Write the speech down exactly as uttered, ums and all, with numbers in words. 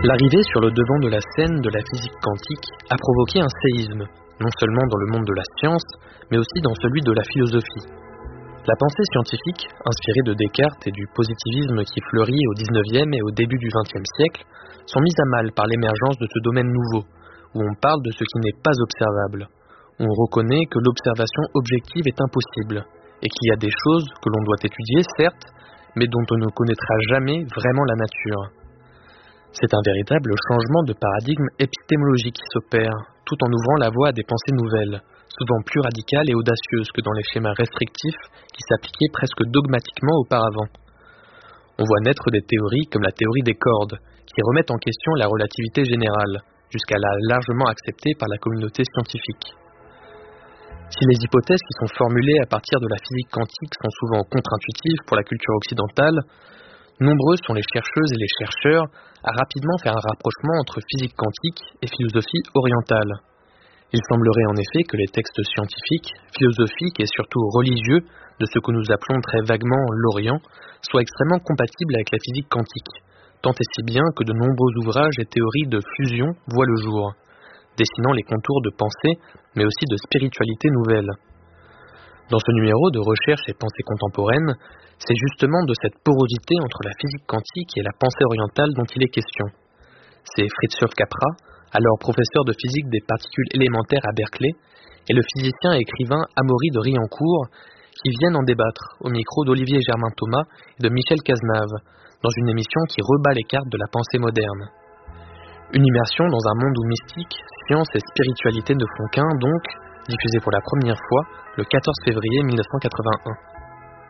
L'arrivée sur le devant de la scène de la physique quantique a provoqué un séisme, non seulement dans le monde de la science, mais aussi dans celui de la philosophie. La pensée scientifique, inspirée de Descartes et du positivisme qui fleurit au dix-neuvième et au début du vingtième siècle, sont mises à mal par l'émergence de ce domaine nouveau, où on parle de ce qui n'est pas observable, où on reconnaît que l'observation objective est impossible, et qu'il y a des choses que l'on doit étudier, certes, mais dont on ne connaîtra jamais vraiment la nature. C'est un véritable changement de paradigme épistémologique qui s'opère, tout en ouvrant la voie à des pensées nouvelles, souvent plus radicales et audacieuses que dans les schémas restrictifs qui s'appliquaient presque dogmatiquement auparavant. On voit naître des théories comme la théorie des cordes, qui remettent en question la relativité générale, jusqu'à la largement acceptée par la communauté scientifique. Si les hypothèses qui sont formulées à partir de la physique quantique sont souvent contre-intuitives pour la culture occidentale, nombreux sont les chercheuses et les chercheurs à rapidement faire un rapprochement entre physique quantique et philosophie orientale. Il semblerait en effet que les textes scientifiques, philosophiques et surtout religieux de ce que nous appelons très vaguement l'Orient soient extrêmement compatibles avec la physique quantique, tant et si bien que de nombreux ouvrages et théories de fusion voient le jour, dessinant les contours de pensée mais aussi de spiritualité nouvelle. Dans ce numéro de recherche et pensée contemporaine, c'est justement de cette porosité entre la physique quantique et la pensée orientale dont il est question. C'est Fritjof Capra, alors professeur de physique des particules élémentaires à Berkeley, et le physicien et écrivain Amaury de Riencourt, qui viennent en débattre au micro d'Olivier Germain-Thomas et de Michel Cazenave, dans une émission qui rebat les cartes de la pensée moderne. Une immersion dans un monde où mystique, science et spiritualité ne font qu'un, donc, diffusée pour la première fois le quatorze février mille neuf cent quatre-vingt-un.